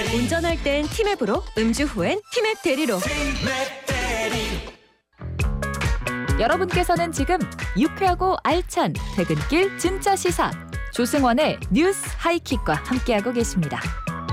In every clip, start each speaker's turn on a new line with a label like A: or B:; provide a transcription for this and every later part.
A: 운전할 땐 티맵으로, 음주 후엔 티맵 대리로.
B: 여러분께서는 지금 유쾌하고 알찬 퇴근길 진짜 시사 조승원의 뉴스 하이킥과 함께하고 계십니다.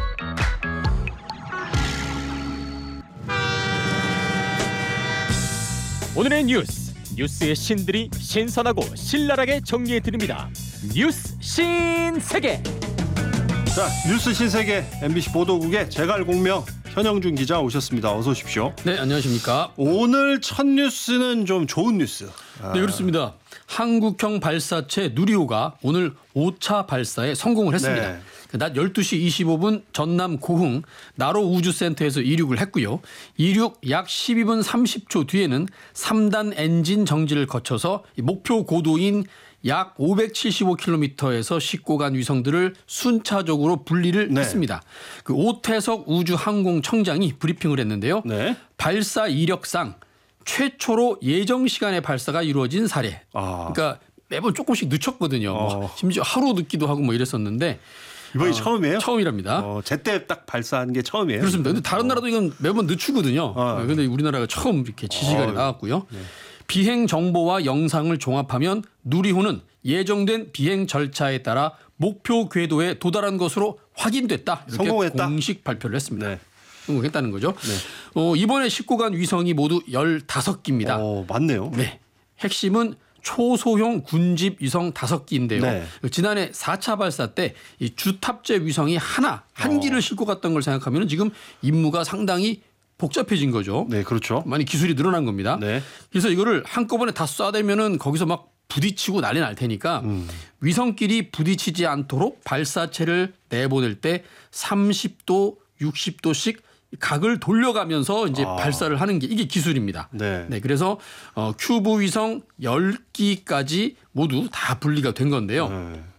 C: 오늘의 뉴스의 신들이 신선하고 신랄하게 정리해드립니다. 뉴스 신세계.
D: 자, 뉴스 신세계 MBC 보도국의 제갈공명 현영준 기자 오셨습니다. 어서 오십시오.
E: 네, 안녕하십니까.
D: 오늘 첫 뉴스는 좀 좋은 뉴스.
E: 네, 그렇습니다. 한국형 발사체 누리호가 오늘 5차 발사에 성공을 했습니다.
D: 네.
E: 낮 12시 25분 전남 고흥 나로 우주센터에서 이륙을 했고요. 이륙 약 12분 30초 뒤에는 3단 엔진 정지를 거쳐서 목표 고도인 약 575km에서 싣고 간 위성들을 순차적으로 분리를 했습니다. 그 오태석 우주항공청장이 브리핑을 했는데요.
D: 네.
E: 발사 이력상 최초로 예정 시간에 발사가 이루어진 사례. 그러니까 매번 조금씩 늦췄거든요. 심지어 하루 늦기도 하고 뭐 이랬었는데
D: 이번이 처음이에요?
E: 처음이랍니다.
D: 제때 딱 발사한 게 처음이에요?
E: 그렇습니다. 근데 다른 나라도 이건 매번 늦추거든요. 그런데 우리나라가 처음 이렇게 지시간이 나왔고요.
D: 네.
E: 비행 정보와 영상을 종합하면 누리호는 예정된 비행 절차에 따라 목표 궤도에 도달한 것으로 확인됐다. 이렇게
D: 성공했다?
E: 공식 발표를 했습니다.
D: 네.
E: 성공했다는 거죠. 네. 이번에 싣고 간 위성이 모두 15기입니다.
D: 맞네요.
E: 네. 핵심은 초소형 군집 위성 5기인데요.
D: 네.
E: 지난해 4차 발사 때 이 주탑재 위성이 한 기를 싣고 갔던 걸 생각하면 지금 임무가 상당히 복잡해진 거죠.
D: 네, 그렇죠.
E: 많이 기술이 늘어난 겁니다.
D: 네.
E: 그래서 이거를 한꺼번에 다 쏴대면은 거기서 막 부딪히고 난리 날 테니까 위성끼리 부딪히지 않도록 발사체를 내보낼 때 30도, 60도씩 각을 돌려가면서 이제 발사를 하는 게 이게 기술입니다.
D: 네.
E: 그래서 큐브 위성 10기까지 모두 다 분리가 된 건데요.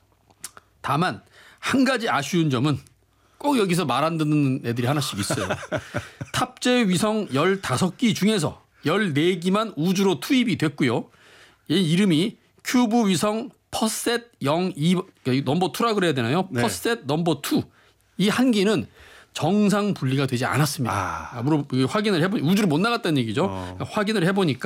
E: 다만 한 가지 아쉬운 점은 꼭 여기서 말 안 듣는 애들이 하나씩 있어요. 탑재 위성 15기 중에서 14기만 우주로 투입이 됐고요. 이 이름이 큐브 위성 퍼셋 02 넘버 2라 그래야 되나요?
D: 네.
E: 퍼셋 넘버 2. 이 한 기는 정상 분리가 되지 않았습니다. 앞으로 확인을 해보니 우주로 못 나갔다는 얘기죠. 확인을 해보니까